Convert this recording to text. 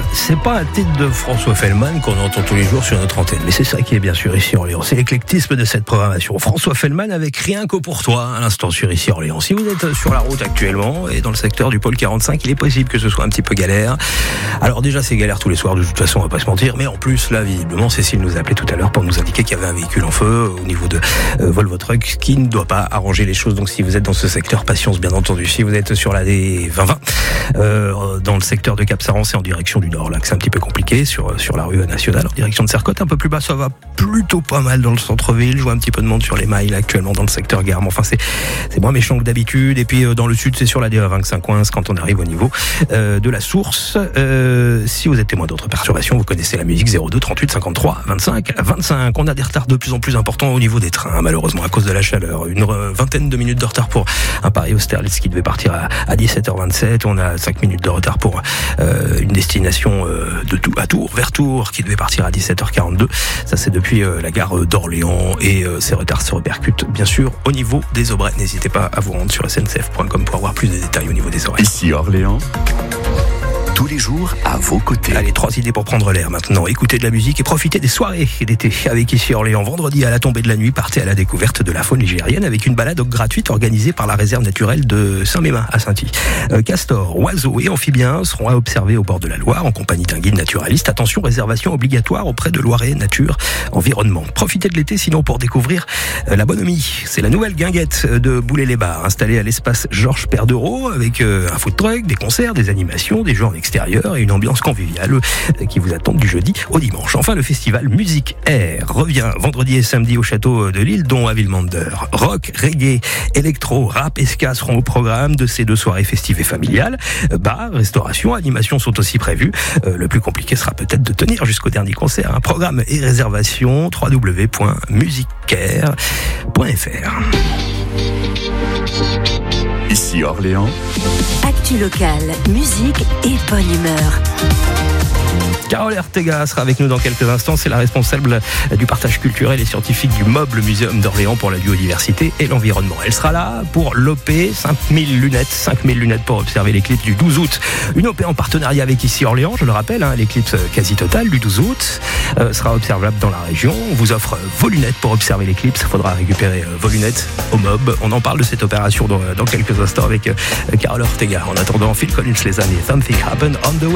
c'est pas un titre de François Fellman qu'on entend tous les jours sur notre antenne, mais c'est ça qui est bien sûr ici Orléans. C'est l'éclectisme de cette programmation. François Fellman avec Rien que pour toi, à l'instant sur ici Orléans. Si vous êtes sur la route actuellement et dans le secteur du pôle 45, il est possible que ce soit un petit peu galère. Alors déjà, c'est galère tous les soirs, de toute façon, on va pas se mentir, mais en plus, là, visiblement, Cécile nous a appelé tout à l'heure pour nous indiquer qu'il y avait un véhicule en feu au niveau de Volvo Truck qui ne doit pas arranger les choses. Donc si vous êtes dans ce secteur, patience bien entendu. Si vous êtes sur la D2020, dans le secteur de Cap-Saran, c'est en direction du nord, là que c'est un petit peu compliqué, sur la rue nationale, en direction de Sercotte. Un peu plus bas, ça va plutôt pas mal dans le centre-ville. Je vois un petit peu de monde sur les mailles là, actuellement dans le secteur gare. Mais enfin, c'est moins méchant que d'habitude. Et puis dans le sud, c'est sur la D20 que ça coince quand on arrive au niveau de la source. Si vous êtes témoin d'autres perturbations, vous connaissez la musique 02 38 53 25 25. On a des retards de plus en plus importants au niveau des trains, malheureusement, à cause de la chaleur. Une vingtaine de minutes de retard pour un Paris-Austerlitz qui devait partir à 17h27. On a 5 minutes de retard pour une destination à Tours, vers Tours, qui devait partir à 17h42. Ça, c'est depuis la gare d'Orléans. Et ces retards se répercutent, bien sûr, au niveau des Aubrais. N'hésitez pas à vous rendre sur sncf.com pour avoir plus de détails au niveau des horaires. Ici Orléans, tous les jours à vos côtés. Allez, 3 idées pour prendre l'air maintenant. Écoutez de la musique et profitez des soirées d'été avec ici Orléans. Vendredi à la tombée de la nuit, partez à la découverte de la faune ligérienne avec une balade gratuite organisée par la réserve naturelle de Saint-Mémin à Saint-Y. Castors, oiseaux et amphibiens seront à observer au bord de la Loire en compagnie d'un guide naturaliste. Attention, réservation obligatoire auprès de Loiret Nature Environnement. Profitez de l'été sinon pour découvrir la bonhomie. C'est la nouvelle guinguette de Boulay-les-Bars installée à l'espace Georges Perdereau avec un food truck, des concerts, des animations, des jeux en extérieur et une ambiance conviviale qui vous attend du jeudi au dimanche. Enfin, le festival Musique Air revient vendredi et samedi au château de l'Île Don à Villemandeur. Rock, reggae, électro, rap et ska seront au programme de ces 2 soirées festives et familiales. Bars, restauration, animations sont aussi prévues. Le plus compliqué sera peut-être de tenir jusqu'au dernier concert. Un programme et réservation www.musicair.fr. Ici Orléans, Actu locale, musique et bonne humeur. Carole Ortega sera avec nous dans quelques instants. C'est la responsable du partage culturel et scientifique du MOB, le Muséum d'Orléans pour la biodiversité et l'environnement. Elle sera là pour l'OP 5000 lunettes pour observer l'éclipse du 12 août. Une OP en partenariat avec ici Orléans, je le rappelle, l'éclipse quasi totale du 12 août sera observable dans la région. On vous offre vos lunettes pour observer l'éclipse. Il faudra récupérer vos lunettes au MOB. On en parle de cette opération dans quelques instants avec Carole Ortega. En attendant, Phil Collins, les amis, Something Happened on the Way.